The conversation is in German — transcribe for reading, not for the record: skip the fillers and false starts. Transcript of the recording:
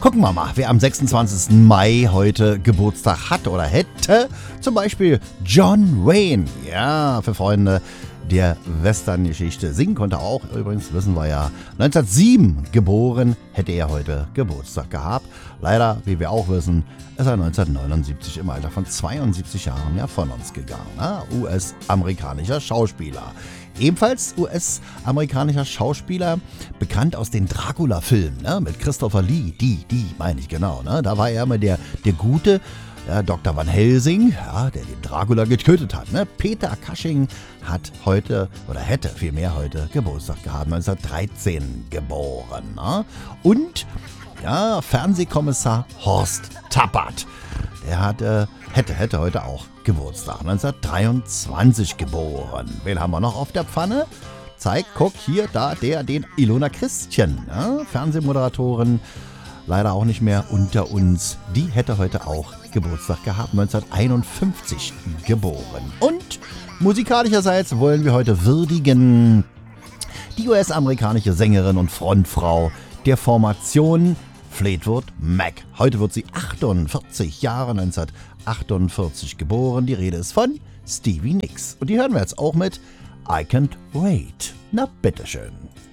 Gucken wir mal, wer am 26. Mai heute Geburtstag hat oder hätte. Zum Beispiel John Wayne. Ja, für Freunde der Western-Geschichte. Singen konnte er auch, übrigens wissen wir ja, 1907 geboren, hätte er heute Geburtstag gehabt. Leider, wie wir auch wissen, ist er 1979 im Alter von 72 Jahren ja von uns gegangen. US-amerikanischer Schauspieler. Ebenfalls US-amerikanischer Schauspieler, bekannt aus den Dracula-Filmen, ne? Mit Christopher Lee, die meine ich genau. Ne? Da war er immer der Gute, ja, Dr. Van Helsing, ja, der den Dracula getötet hat. Ne? Peter Cushing hat heute, oder hätte vielmehr heute Geburtstag gehabt, 1913 geboren. Ne? Und ja, Fernsehkommissar Horst Tappert, der hätte heute auch Geburtstag, 1923 geboren. Wen haben wir noch auf der Pfanne? Guck, hier, da, den Ilona Christian, ne? Fernsehmoderatorin, leider auch nicht mehr unter uns. Die hätte heute auch Geburtstag gehabt, 1951 geboren. Und musikalischerseits wollen wir heute würdigen die US-amerikanische Sängerin und Frontfrau der Formation Fleetwood Mac. Heute wird sie 48 Jahre, 1948 geboren. Die Rede ist von Stevie Nicks. Und die hören wir jetzt auch mit I Can't Wait. Na, bitteschön.